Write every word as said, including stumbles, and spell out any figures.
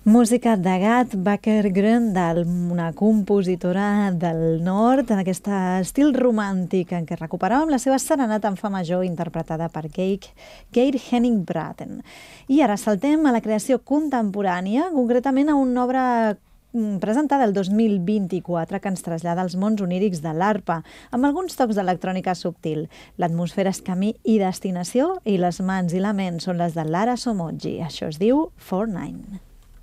Música de Gat Bakker-Grøndal, una compositora del nord, en aquest estil romàntic en què recuperàvem la seva serenata en fa major interpretada per Geir, Geir Henning Braten. I ara saltem a la creació contemporània, concretament a una obra presentada el dos mil vint-i-quatre que ens trasllada als mons onírics de l'arpa, amb alguns tocs d'electrònica subtil. L'atmosfera és camí i destinació i les mans i la ment són les de Lara Somogyi. Això es diu four nine.